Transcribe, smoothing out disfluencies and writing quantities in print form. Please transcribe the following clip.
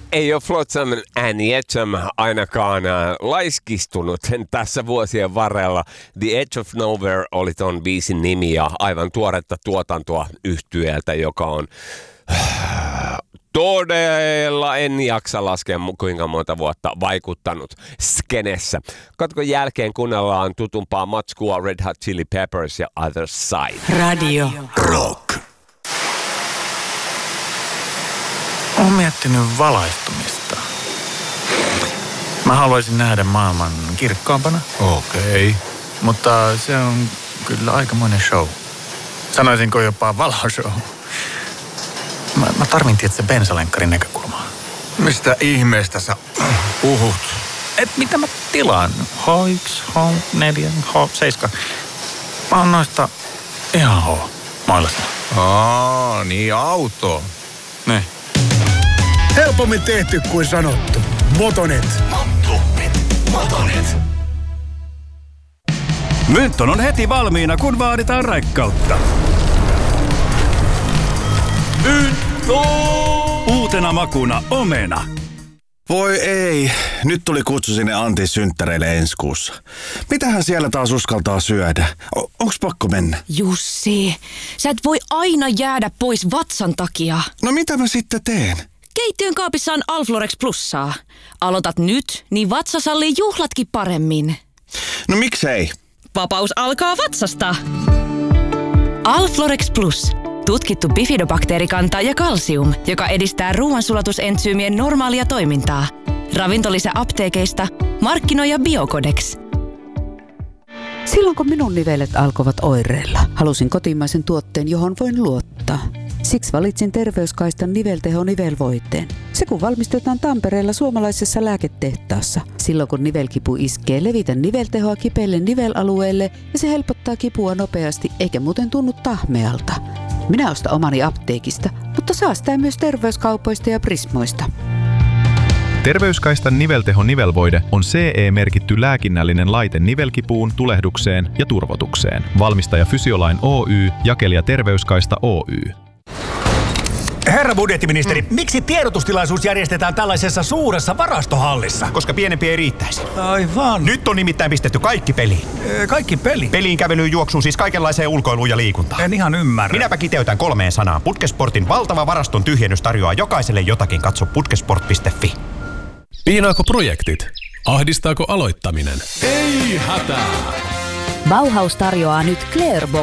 Ei ole Flotsam and Jetsam ainakaan laiskistunut tässä vuosien varrella. The Edge of Nowhere oli ton biisin nimi ja aivan tuoretta tuotantoa yhtyeeltä, joka on todella, en jaksa laskea kuinka monta vuotta vaikuttanut skenessä. Katkon jälkeen kuunnellaan tutumpaa matskua Red Hot Chili Peppers ja Other Side. Radio Rock. Olen miettinyt valaistumista. Mä haluaisin nähdä maailman kirkkaampana. Okei. Mutta se on kyllä aikamoinen show. Sanoisinko jopa valoshow. Mä tarvin tietysti bensalenkkarin näkökulmaa. Mistä ihmeestä sä puhut? Mitä mä tilaan? H1, H4, H7. Mä oon noista ihan H-mailasta. Niin auto. Ne. Helpommin tehty kuin sanottu. Motonet. Motonet. Mynton on heti valmiina, kun vaaditaan raikkautta. Mynton! Uutena makuna omena. Voi ei, nyt tuli kutsu sinne Antin synttäreille ensi kuussa. Mitähän siellä taas uskaltaa syödä? Onks pakko mennä? Jussi, sä et voi aina jäädä pois vatsan takia. No mitä mä sitten teen? Keittiön kaapissa on Alflorex Plussaa. Aloitat nyt, niin vatsa sallii juhlatkin paremmin. No miksei? Vapaus alkaa vatsasta. Alflorex Plus. Tutkittu bifidobakteerikanta ja kalsium, joka edistää ruoansulatusentsyymien normaalia toimintaa. Ravintolisä apteekeista, markkinoija Biocodex. Silloin kun minun nivelet alkoivat oireilla, halusin kotimaisen tuotteen, johon voin luottaa. Siksi valitsin Terveyskaistan nivelteho-nivelvoiteen. Se kun valmistetaan Tampereella suomalaisessa lääketehtaassa. Silloin kun nivelkipu iskee, levitä niveltehoa kipeille nivelalueelle ja se helpottaa kipua nopeasti eikä muuten tunnu tahmealta. Minä ostan omani apteekista, mutta säästää myös terveyskaupoista ja Prismoista. Terveyskaistan nivelteho-nivelvoide on CE-merkitty lääkinnällinen laite nivelkipuun, tulehdukseen ja turvotukseen. Valmistaja Fysiolain Oy, jakelija Terveyskaista Oy. Herra budjettiministeri, miksi tiedotustilaisuus järjestetään tällaisessa suuressa varastohallissa? Koska pienempi ei riittäisi. Aivan. Nyt on nimittäin pistetty kaikki peliin. Kaikki peli? Peliin, kävelyyn, juoksuun, siis kaikenlaiseen ulkoiluun ja liikuntaan. En ihan ymmärrä. Minäpä kiteytän 3 sanaan. Putkesportin valtava varaston tyhjennys tarjoaa jokaiselle jotakin. Katso putkesport.fi. Piinaako projektit? Ahdistaako aloittaminen? Ei hätää! Bauhaus tarjoaa nyt Clearbox